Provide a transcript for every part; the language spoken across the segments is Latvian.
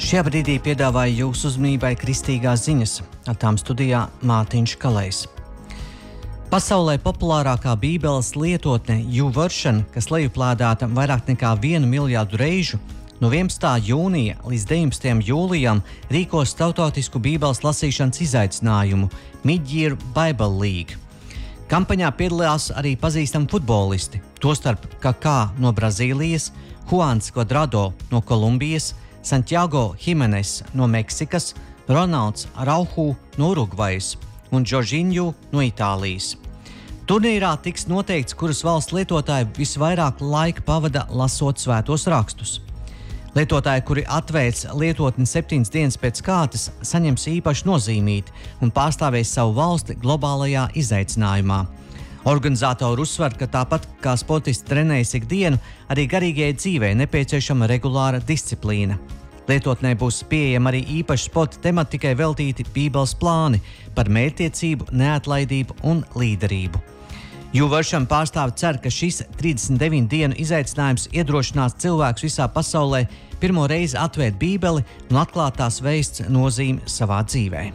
Šajā brīdī piedāvāju jūsu uzmanībai kristīgās ziņas, ar tām studijā Mārtiņš Kalējs. Pasaulē populārākā bībeles lietotne YouVersion, kas lejuplādēta vairāk nekā 1 miljārdu reižu, no 11. jūnija līdz 19. jūlijam rīkos starptautisku bībeles lasīšanas izaicinājumu Mid-Year Bible League. Kampaņā piedalījās arī pazīstami futbolisti, tostarp Kakā no Brazīlijas, Juans Cuadrado no Kolumbijas, Santiago Jimenez no Meksikas, Ronalds Araujo no Urugvajas un Jorginho no Itālijas. Turnīrā tiks noteikts, kuras valsts lietotāji visvairāk laika pavada lasot svētos rakstus. Lietotāji, kuri atveic lietotni 7 dienas pēc kārtas, saņems īpaši nozīmīti un pārstāvēs savu valsti globālajā izaicinājumā. Organizatori uzsver, ka tāpat kā sportisti trenējas ikdienu, arī garīgajai dzīvei nepieciešama regulāra disciplīna. Lietotnē būs pieejama arī īpaši sporta tematikai veltīti bībeles plāni par mērķtiecību, neatlaidību un līderību. YouVersion pārstāve cer, ka šis 39 dienu izaicinājums iedrošinās cilvēkus visā pasaulē pirmo reizi atvērt bībeli un atklāt tās vēsts nozīmi savā dzīvē.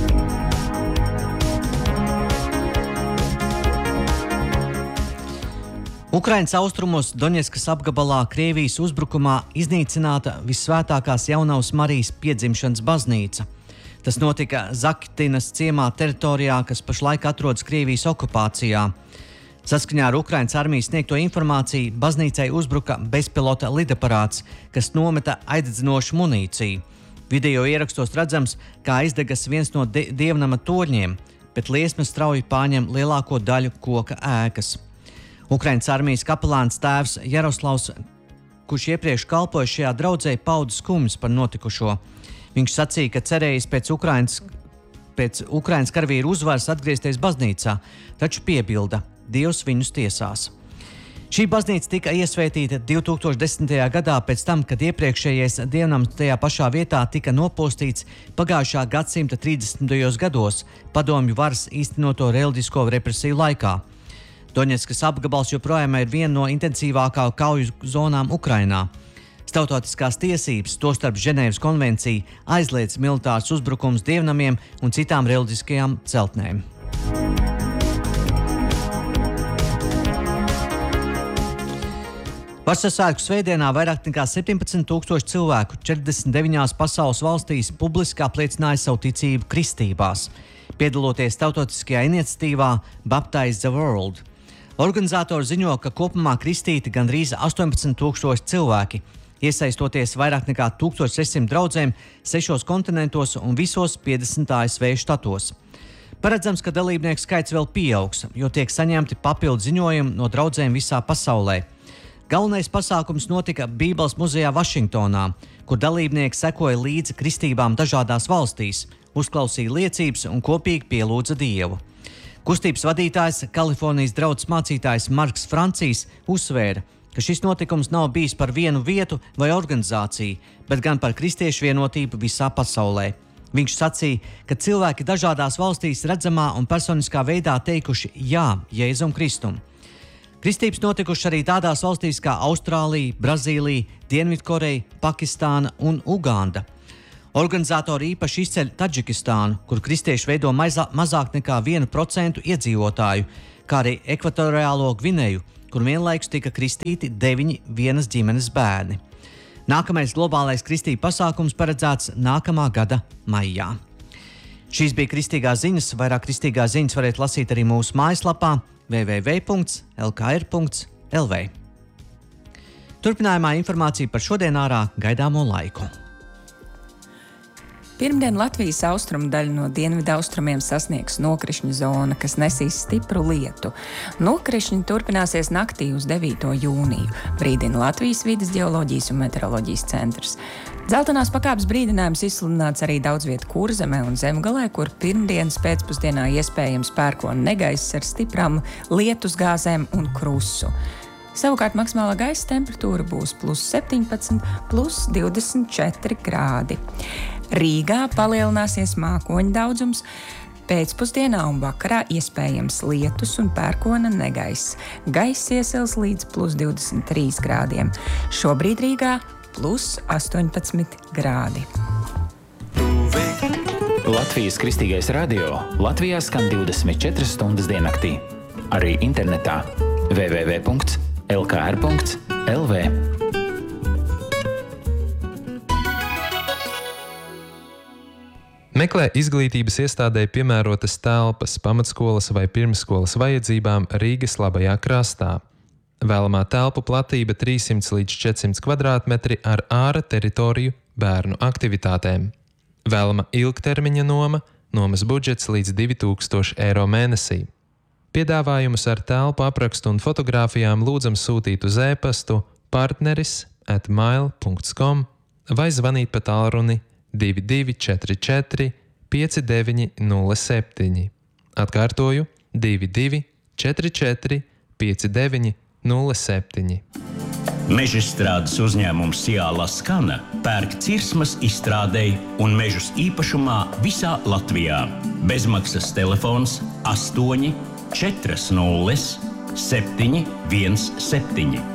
Ukrainas austrumos Doņetskas apgabalā Krievijas uzbrukumā iznīcināta Visvētākās Jaunavas Marijas piedzimšanas baznīca. Tas notika Zaktinas ciemā teritorijā, kas pašlaik atrodas Krievijas okupācijā. Saskaņā ar Ukrainas armijas sniegto informāciju baznīcai uzbruka bezpilota lidaparāts, kas nometa aizdedzinošu munīciju. Video ierakstos redzams, kā aizdegas viens no dievnama torņiem, bet liesmas strauji pārņem lielāko daļu koka ēkas. Ukrainas armijas kapelāns tēvs Jaroslavs, kurš iepriekš kalpoja šajā draudzē, pauda skumjas par notikušo. Viņš sacīja, ka cerējis pēc Ukrainas karavīru uzvaras atgriezties baznīcā, taču piebilda, Dievs viņus tiesās. Šī baznīca tika iesvētīta 2010. gadā pēc tam, kad iepriekšējais dievnams tajā pašā vietā tika nopostīts pagājušā gadsimta 30. gados padomju varas īstenoto reliģisko represiju laikā. Doņetskas apgabals joprojām ir viena no intensīvākā kauju zonām Ukrainā. Starptautiskās tiesības, tostarp Ženēvas konvencija, aizliedz militārus uzbrukums dievnamiem un citām reliģiskajām celtnēm. Vasarsvētku svētdienā vairāk nekā 17,000 cilvēku 49 pasaules valstīs publiski apliecināja savu ticību kristībās, piedaloties starptautiskajā iniciatīvā Baptize the World. Organizatori ziņo, ka kopumā kristīti gandrīz 18,000 cilvēki, iesaistoties vairāk nekā 1600 draudzēm 6 kontinentos un visos 50 ASV štatos. Paredzams, ka dalībnieku skaits vēl pieaugs, jo tiek saņemti papildu ziņojumi no draudzēm visā pasaulē. Galvenais pasākums notika Bībeles muzejā Vašingtonā, kur dalībnieki sekoja līdzi kristībām dažādās valstīs, uzklausīja liecības un kopīgi pielūdza Dievu. Kustības vadītājs, Kalifornijas draudzes mācītājs Marks Francijs uzsvēra, ka šis notikums nav bijis par vienu vietu vai organizāciju, bet gan par kristiešu vienotību visā pasaulē. Viņš sacīja, ka cilvēki dažādās valstīs redzamā un personiskā veidā teikuši jā Jēzum Kristum. Kristības notikušas arī tādās valstīs kā Austrālija, Brazīlija, Dienvidkoreja, Pakistāna un Uganda. Organizatori īpaši izceļ Tadžikistānu, kur kristieši veido mazāk nekā 1% iedzīvotāju, kā arī Ekvatoriālo Gvineju, kur vienlaikus tika kristīti 9 vienas ģimenes bērni. Nākamais globālais kristību pasākums paredzēts nākamā gada maijā. Šīs bija kristīgās ziņas. Vairāk kristīgās ziņas varat lasīt arī mūsu mājaslapā www.lkr.lv. Turpinājumā informācija par šodien ārā gaidāmo laiku. Pirmdien Latvijas austrumu daļu no dienvidaustrumiem sasniegs nokrišņu zona, kas nesīs stipru lietu. Nokrišņi turpināsies naktī uz 9. jūniju, brīdina Latvijas vides ģeoloģijas un meteoroloģijas centrs. Dzeltenās pakāpes brīdinājums izsludināts arī daudz vietu Kurzemē un Zemgalē, kur pirmdienas pēcpusdienā iespējams pērkona negaiss ar stiprām lietusgāzēm un krusu. Savukārt maksimālā gaisa temperatūra būs +17, +24 grādi. Rīgā palielināsies mākoņu daudzums, pēcpusdienā un vakarā iespējams lietus un pērkona negaiss. Gaiss iesils līdz +23 grādiem. Šobrīd Rīgā plus 18 grādi. Latvijas Kristīgais radio Latvijā skan 24 stundas diennaktī. Arī internetā www.lkr.lv. Meklē izglītības iestādē piemērotas telpas pamatskolas vai pirmsskolas vajadzībām Rīgas labajā krastā. Vēlamā telpu platība 300 līdz 400 kvadrātmetri ar āra teritoriju bērnu aktivitātēm. Vēlama ilgtermiņa noma, nomas budžets līdz 2000 eiro mēnesī. Piedāvājumus ar telpu aprakstu un fotogrāfijām lūdzam sūtīt uz e-pastu partneris@mail.com vai zvanīt pa tālruni 2244 5907. Atkārtoju 2244 5907. Mežstrādes uzņēmums Ciāla Skana pērk cirsmas izstrādei un mežus īpašumā visā Latvijā. Bezmaksas telefons 8 40 717.